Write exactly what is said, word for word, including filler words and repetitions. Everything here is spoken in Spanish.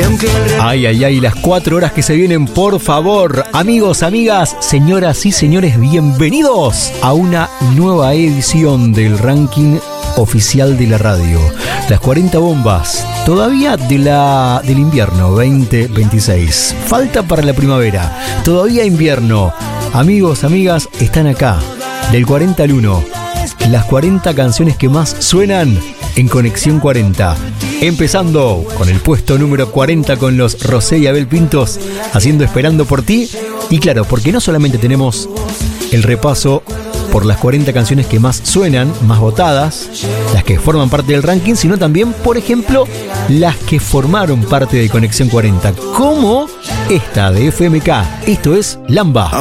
Ay, ay, ay, las cuatro horas que se vienen, por favor. Amigos, amigas, señoras y señores, bienvenidos a una nueva edición del ranking oficial de la radio. Las cuarenta bombas, todavía de la, del invierno veinte veintiséis. Falta para la primavera, todavía invierno. Amigos, amigas, están acá. Del cuarenta al uno, las cuarenta canciones que más suenan en Conexión cuarenta. Empezando con el puesto número cuarenta con los Rosé y Abel Pintos haciendo Esperando por ti. Y claro, porque no solamente tenemos el repaso por las cuarenta canciones que más suenan, más votadas, las que forman parte del ranking, sino también, por ejemplo, las que formaron parte de Conexión cuarenta, como esta de F M K. Esto es Lamba.